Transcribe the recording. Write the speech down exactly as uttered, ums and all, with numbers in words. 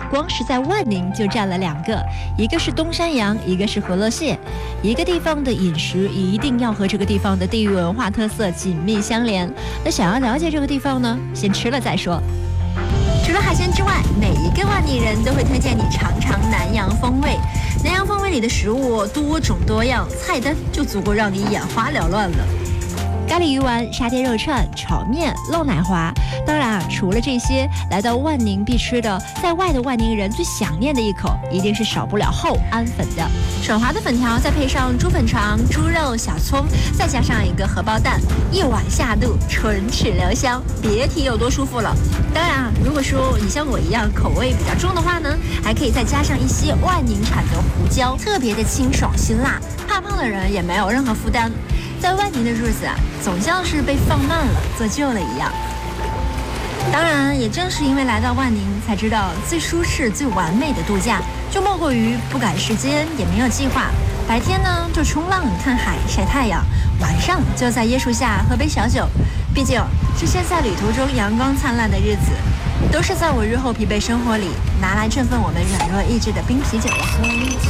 光是在万宁就占了两个，一个是东山羊，一个是河洛蟹。一个地方的饮食一定要和这个地方的地域文化特色紧密相连。那想要了解这个地方呢，先吃了再说。除了海鲜之外，每一个万宁人都会推荐你尝尝南洋风味。南洋风味里的食物多种多样，菜单就足够让你眼花缭乱了。咖喱鱼丸、沙爹肉串、炒面、漏奶滑。当然啊，除了这些，来到万宁必吃的，在外的万宁人最想念的一口，一定是少不了厚安粉的。手滑的粉条，再配上猪粉肠、猪肉、小葱，再加上一个荷包蛋，一碗下肚，唇齿留香，别提有多舒服了。当然啊，如果说你像我一样口味比较重的话呢，还可以再加上一些万宁产的胡椒，特别的清爽辛辣，怕胖的人也没有任何负担。在万宁的日子啊，总像是被放慢了、做旧了一样。当然，也正是因为来到万宁，才知道最舒适、最完美的度假，就莫过于不赶时间，也没有计划。白天呢，就冲浪、看海、晒太阳；晚上就在椰树下喝杯小酒。毕竟，这些在旅途中阳光灿烂的日子，都是在我日后疲惫生活里拿来振奋我们软弱意志的冰啤酒呀。